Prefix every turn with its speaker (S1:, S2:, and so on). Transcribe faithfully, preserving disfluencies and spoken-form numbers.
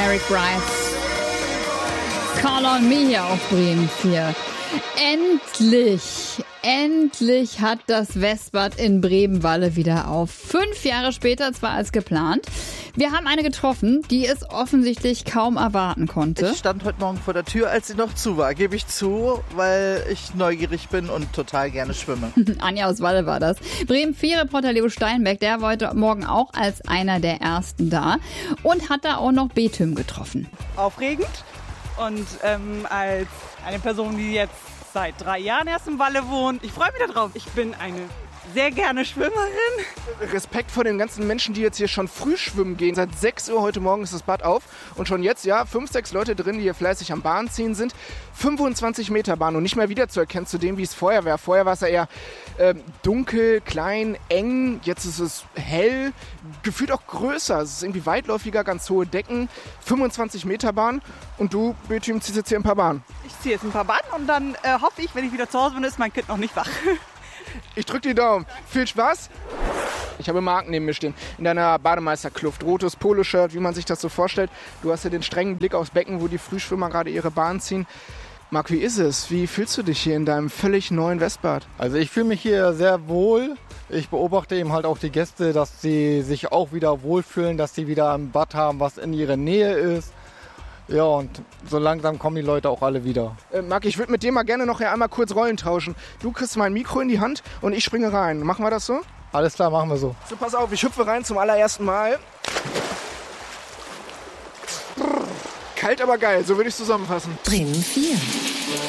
S1: Eric Price. Call on me hier auf Bremen vier. Endlich, endlich hat das Westbad in Bremen-Walle wieder auf. Fünf Jahre später zwar als geplant. Wir haben eine getroffen, die es offensichtlich kaum erwarten konnte.
S2: Ich stand heute Morgen vor der Tür, als sie noch zu war, gebe ich zu, weil ich neugierig bin und total gerne schwimme.
S1: Anja aus Walle war das. Bremen vier Reporter Leo Steinbeck, der war heute Morgen auch als einer der Ersten da und hat da auch noch Betüm getroffen.
S3: Aufregend und ähm, als eine Person, die jetzt seit drei Jahren erst in Walle wohnt. Ich freue mich darauf. Ich bin eine sehr gerne Schwimmerin.
S4: Respekt vor den ganzen Menschen, die jetzt hier schon früh schwimmen gehen. Seit sechs Uhr heute Morgen ist das Bad auf und schon jetzt, ja, fünf, sechs Leute drin, die hier fleißig am Bahn ziehen sind. fünfundzwanzig Meter Bahn und nicht mehr wiederzuerkennen zu dem, wie es vorher war. Vorher war es ja eher äh, dunkel, klein, eng. Jetzt ist es hell, gefühlt auch größer. Es ist irgendwie weitläufiger, ganz hohe Decken. fünfundzwanzig Meter Bahn und du, Betüm, ziehst jetzt hier ein paar Bahnen.
S3: Ich ziehe jetzt ein paar Bahnen und dann äh, hoffe ich, wenn ich wieder zu Hause bin, ist mein Kind noch nicht wach.
S4: Ich drück die Daumen. Viel Spaß. Ich habe Marc neben mir stehen. In deiner Bademeisterkluft. Rotes Poloshirt, wie man sich das so vorstellt. Du hast ja den strengen Blick aufs Becken, wo die Frühschwimmer gerade ihre Bahn ziehen. Marc, wie ist es? Wie fühlst du dich hier in deinem völlig neuen Westbad?
S5: Also ich fühle mich hier sehr wohl. Ich beobachte eben halt auch die Gäste, dass sie sich auch wieder wohlfühlen, dass sie wieder ein Bad haben, was in ihrer Nähe ist. Ja, und so langsam kommen die Leute auch alle wieder.
S4: Äh, Marc, ich würde mit dir mal gerne noch einmal kurz Rollen tauschen. Du kriegst mein Mikro in die Hand und ich springe rein. Machen wir das so?
S5: Alles klar, machen wir so.
S4: So, pass auf, ich hüpfe rein zum allerersten Mal. Kalt, aber geil, so würde ich es zusammenfassen.
S6: Bremen vier.